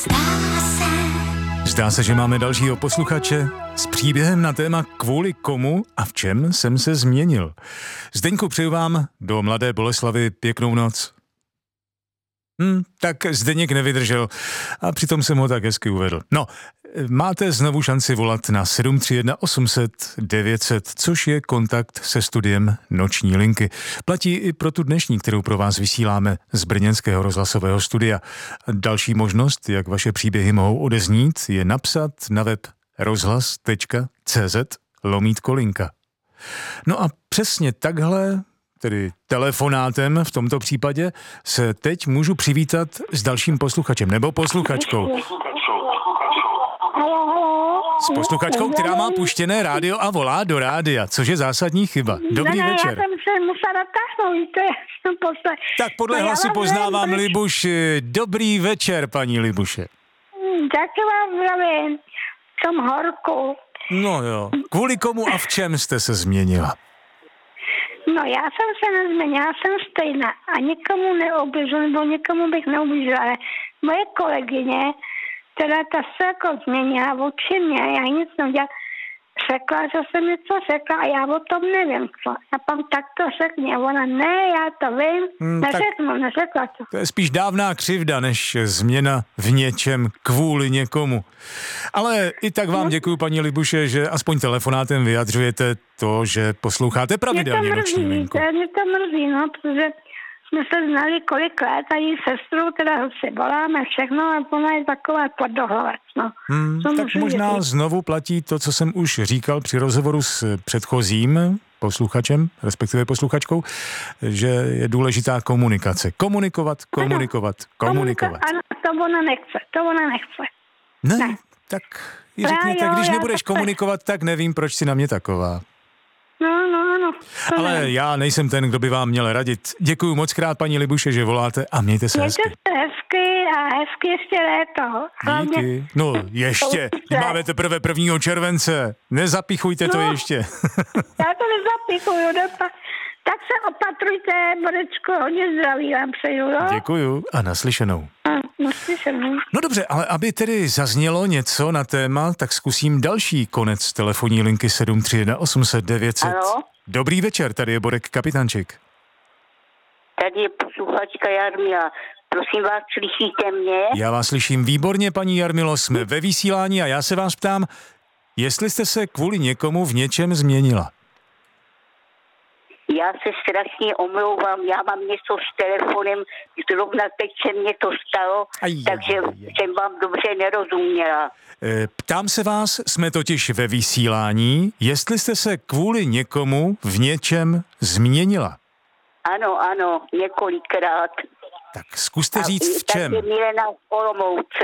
Zdá se, že máme dalšího posluchače s příběhem na téma kvůli komu a v čem jsem se změnil. Zdeňku, přeju vám do Mladé Boleslavi pěknou noc. Tak Zdeněk nevydržel a přitom jsem ho tak hezky uvedl. No, máte znovu šanci volat na 731 800 900, což je kontakt se studiem Noční linky. Platí i pro tu dnešní, kterou pro vás vysíláme z brněnského rozhlasového studia. Další možnost, jak vaše příběhy mohou odeznít, je napsat na web rozhlas.cz/linka. No a přesně takhle, tedy telefonátem v tomto případě, se teď můžu přivítat s dalším posluchačem nebo posluchačkou. S posluchačkou, která má puštěné rádio a volá do rádia, což je zásadní chyba. Dobrý večer. Já jsem se musela táhnout, to jsem Tak podle hlasu poznávám Libuši. Dobrý večer, paní Libuše. Taky vám zdravím, v tom horku. No jo. Kvůli komu a v čem jste se změnila? No já jsem se nezměnila, já jsem stejná a nikomu neubližuji, nebo nikomu bych neubližila, ale moje kolegyně, která ta se jako změnila vůči mě, já nic neudělala, řekla, že jsem něco řekla a já o tom nevím co. A pan tak to řekne, ona ne, já to vím, neřekla to. To je spíš dávná křivda, než změna v něčem kvůli někomu. Ale i tak vám děkuju, paní Libuše, že aspoň telefonátem vyjadřujete to, že posloucháte pravidelně Noční linku. Mě to mrzí, no, protože jsme se znali kolik let a její sestru, teda si voláme všechno a ona je taková tvrdohlavec, no. Tak možná znovu platí to, co jsem už říkal při rozhovoru s předchozím posluchačem, respektive posluchačkou, že je důležitá komunikace. Komunikovat. Ano, to ona nechce. Ne. Tak ji řekněte, když nebudeš komunikovat, tak nevím, proč si na mě taková. No. Ale já nejsem ten, kdo by vám měl radit. Děkuju moc krát, paní Libuše, že voláte a mějte se hezky. Mějte se hezky a hezky ještě léto. Díky. No ještě, máme teprve 1. července. Nezapichujte to ještě. Já to nezapichuju. Tak se opatrujte, Borečko, hodně zdraví vám přeju, jo? Děkuju a naslyšenou. No dobře, ale aby tedy zaznělo něco na téma, tak zkusím další konec telefonní linky 731 800 900. Ano? Dobrý večer, tady je Borek Kapitančik. Tady je posluchačka Jarmila. Prosím vás, slyšíte mě? Já vás slyším výborně, paní Jarmilo, jsme ve vysílání a já se vás ptám, jestli jste se kvůli někomu v něčem změnila. Já se strašně omlouvám, já mám něco s telefonem, zrovna teď se mě to stalo, takže jsem vám dobře nerozuměla. Ptám se vás, jsme totiž ve vysílání, jestli jste se kvůli někomu v něčem změnila. Ano, několikrát. Tak zkuste říct v čem. Tak je Milena v Olomouce.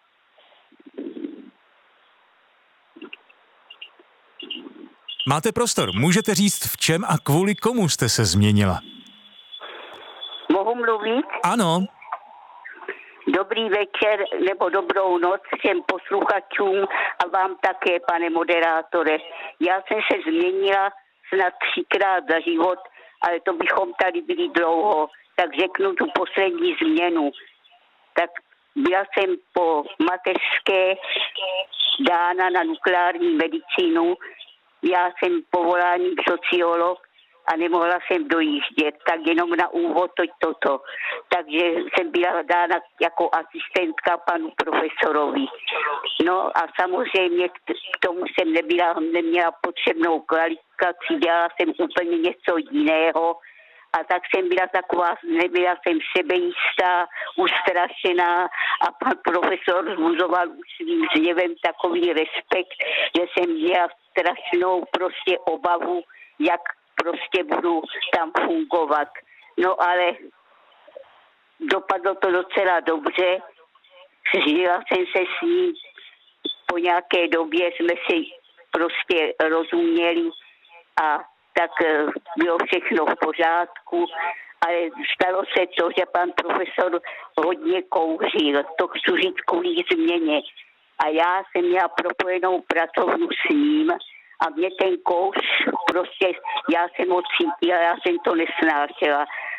Máte prostor, můžete říct v čem a kvůli komu jste se změnila. Mohu mluvit? Ano. Dobrý večer nebo dobrou noc všem posluchačům a vám také, pane moderátore. Já jsem se změnila snad 3krát za život, ale to bychom tady byli dlouho, tak řeknu tu poslední změnu. Tak byla jsem po mateřské dána na nukleární medicínu. Já jsem povoláním sociolog a nemohla jsem dojíždět, tak jenom na úvod toto. Takže jsem byla dána jako asistentka panu profesorovi. No a samozřejmě k tomu jsem neměla potřebnou kvalifikaci, dělala jsem úplně něco jiného. A tak jsem byla taková, nebyla jsem sebejistá, ustrašená a pan profesor vzbuzoval už svým zjevem takový respekt, že jsem měla strašnou prostě obavu, jak prostě budu tam fungovat. No ale dopadlo to docela dobře, žila jsem se s ním, po nějaké době jsme si prostě rozuměli a tak bylo všechno v pořádku, ale stalo se to, že pan profesor hodně kouřil, to chci říct kvůli změně. A já jsem měla propojenou pracovnu s ním a mě ten kouř prostě, já jsem ho cítila, já jsem to nesnášela.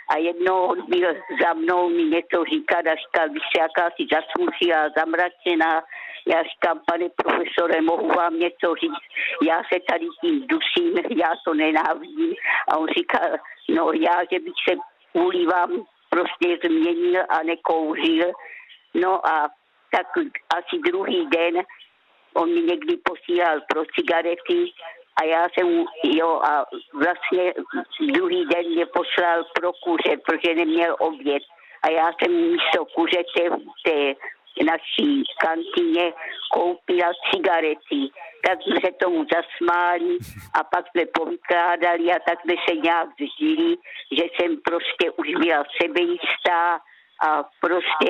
a jednou on byl za mnou mi něco říkat a říkal, vy jste jakási zasmušila, zamračená. Já říkám, pane profesore, mohu vám něco říct? Já se tady tím dusím, já to nenávidím. A on říkal, no já, že bych se kvůli vám prostě změnil a nekouřil. No a tak asi druhý den on mi někdy posílal pro cigarety a já jsem a vlastně druhý den mě poslal pro kuře, protože neměl oběd. A já jsem místo kuřete v té naší kantýně koupila cigarety. Tak jsme se tomu zasmáli a pak jsme povykládali a tak jsme se nějak zžili, že jsem prostě už byla sebejistá a prostě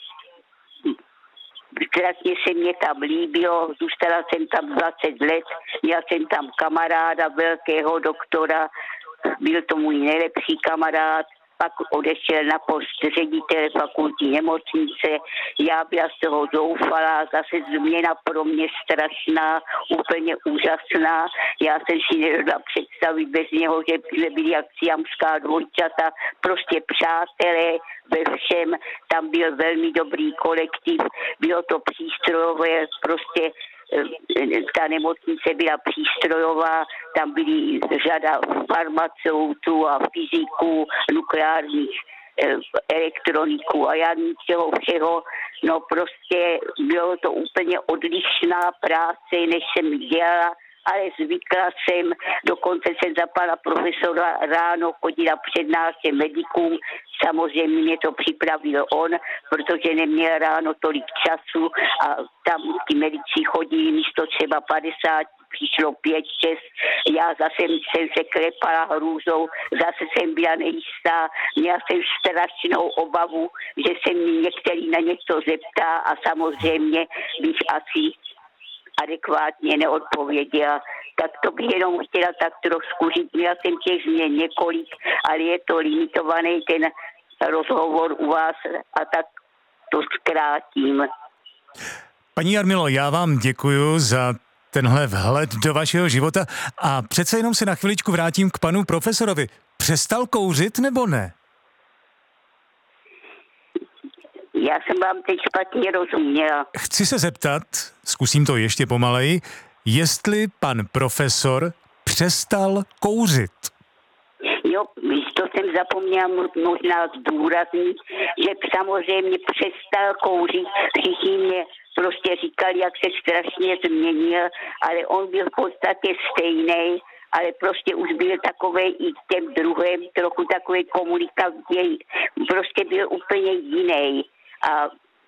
strašně se mě tam líbilo, zůstala jsem tam 20 let, měla jsem tam kamaráda, velkého doktora, byl to můj nejlepší kamarád, pak odešel na post ředitele fakultní nemocnice, já byla z toho zoufalá, zase změna pro mě strašná, úplně úžasná, já jsem si nedovedla představit bez něho, že jsme byli jak siamská dvojčata, prostě přátelé ve všem, tam byl velmi dobrý kolektiv, bylo to přístrojové, prostě ta nemocnice byla přístrojová, tam byly řada farmaceutů a fyziků, nukleárních elektroniků a já ničeho všeho, no prostě bylo to úplně odlišná práce, než jsem dělala, ale zvykla jsem, dokonce jsem za pana profesora ráno chodila přednášet medikům, samozřejmě mě to připravil on, protože neměl ráno tolik času a tam ty medici chodili místo třeba 50, přišlo 5, 6, já zase jsem se klepala hrůzou, zase jsem byla nejistá, měla jsem strašnou obavu, že se mi některý na něco zeptá a samozřejmě bych asi adekvátně neodpověděla. Tak to bych jenom chtěla tak trošku říct. Měla jsem těch změn několik, ale je to limitovaný ten rozhovor u vás a tak to zkrátím. Paní Jarmilo, já vám děkuju za tenhle vhled do vašeho života a přece jenom se na chviličku vrátím k panu profesorovi. Přestal kouřit nebo ne? Já jsem vám teď špatně rozuměla. Chci se zeptat, zkusím to ještě pomaleji, jestli pan profesor přestal kouřit. Jo, to jsem zapomněla možná zdůraznit, že samozřejmě přestal kouřit. Všichni mě prostě říkali, jak se strašně změnil, ale on byl v podstatě stejný, ale prostě už byl takovej i těm druhém, trochu takovej komunikativní, prostě byl úplně jiný. A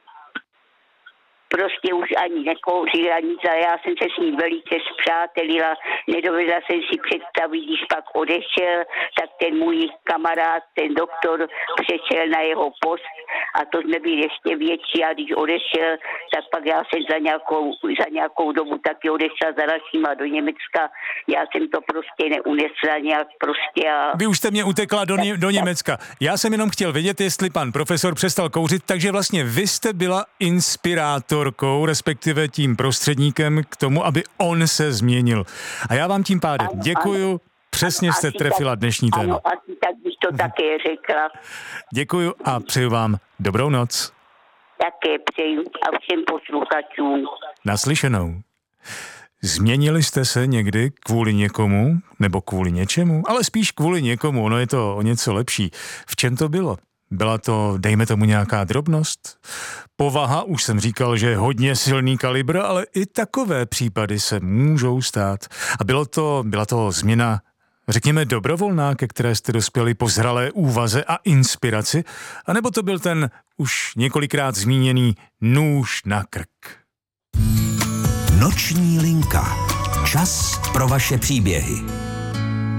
prostě už ani nekouřila nic a já jsem se s ním velice spřátelila, nedovedla jsem si představit, když pak odešel, tak ten můj kamarád, ten doktor přešel na jeho post a to jsme byli ještě větší a když odešel, tak pak já jsem za nějakou dobu taky odešla za našima do Německa, já jsem to prostě neunesla nějak prostě a... Vy už jste mě utekla do Německa. Já jsem jenom chtěl vědět, jestli pan profesor přestal kouřit, takže vlastně vy jste byla inspirátorkou, respektive tím prostředníkem k tomu, aby on se změnil. A já vám tím pádem děkuju, přesně jste trefila dnešní téma. Ano, asi tak bych to také řekla. Děkuju a přeju vám dobrou noc. Také přeju a všem posluchačům. Naslyšenou. Změnili jste se někdy kvůli někomu nebo kvůli něčemu? Ale spíš kvůli někomu, ono je to o něco lepší. V čem to bylo? Byla to, dejme tomu, nějaká drobnost? Povaha, už jsem říkal, že je hodně silný kalibr, ale i takové případy se můžou stát. A byla to změna, řekněme, dobrovolná, ke které jste dospěli po zralé úvaze a inspiraci? A nebo to byl ten už několikrát zmíněný nůž na krk? Noční linka. Čas pro vaše příběhy.